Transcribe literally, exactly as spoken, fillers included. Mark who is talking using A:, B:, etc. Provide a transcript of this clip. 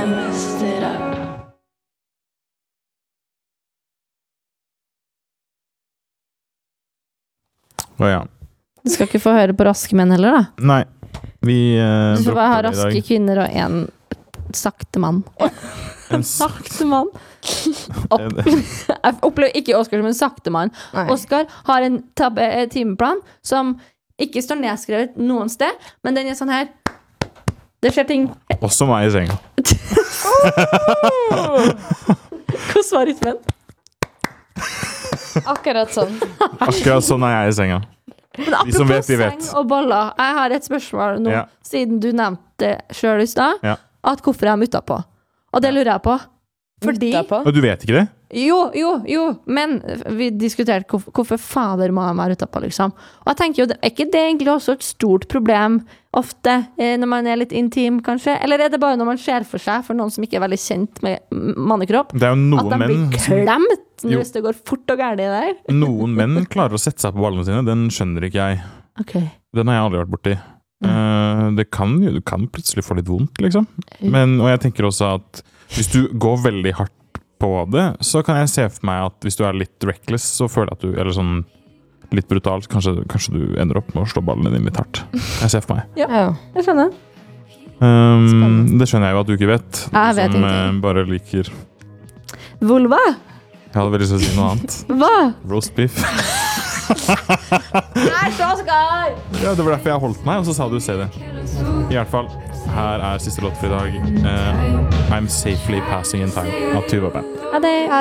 A: messed it up.
B: Å ja.
C: Du skal ikke få høre på raske menn heller, da.
B: Nei. Vi uh,
C: Du skal bare ha raske kvinner og en sakte mann.
B: En
C: sakte mann. Opp. Jeg opplever ikke Oskar som en sakte mann. Oskar har en tab- timeplan som ikke står nedskrevet noen sted, men den er sånn her. Det skjer ting.
B: Også meg i senga.
C: Hvordan var rytmen?
D: Akkurat sånn.
B: Akkurat sånn er jeg i senga.
C: Men
B: De som vet, de vet.
C: seng og boller, jeg har et spørsmål nå,
B: Ja.
C: siden du nevnte selv i sted,
B: Ja.
C: at hvorfor er jeg mutta på? Og det lurer jeg på. Fordi...
B: Og du vet ikke det?
C: Jo, jo, jo, men vi diskuterte hvorfor, hvorfor fader må jeg være ute på, liksom. Og jeg tenker jo, er ikke det egentlig også et stort problem ofte, eh, når man er litt intim, kanskje? Eller er det bare når man ser for seg, for noen som ikke er veldig kjent med m- mannekropp,
B: Det er jo noen
C: at de
B: menn
C: blir
B: som-
C: klemt
B: Jo.
C: hvis det går fort og gærlig der?
B: Noen menn klarer å sette seg på ballene sine. Den skjønner ikke jeg.
C: Ok.
B: Den har jeg aldri vært borti. Eh, det kan jo, du kan plutselig få litt vondt, liksom. Men, og jeg tenker også at hvis du går veldig hardt på det, så kan jeg se for meg at hvis du er litt reckless, så føler jeg at du, eller sånn litt brutalt, kanskje, kanskje du ender opp med å slå ballene dine litt hardt. Jeg ser for meg.
C: Ja, jeg skjønner.
B: Um, det skjønner jeg jo at du ikke vet.
C: Jeg vet
B: som
C: ingenting.
B: eh, bare liker.
C: Vulva?
B: Jeg hadde veldig lyst til å si noe annet.
C: Hva?
B: Roast beef.
C: Nei, så skal!
B: Ja, det var derfor jeg holdt meg, og så sa du se det. I hvert fall, her er siste låt for i dag. Eh, I'm Safely Passing in Time av Tuva Band.
C: Ja, det er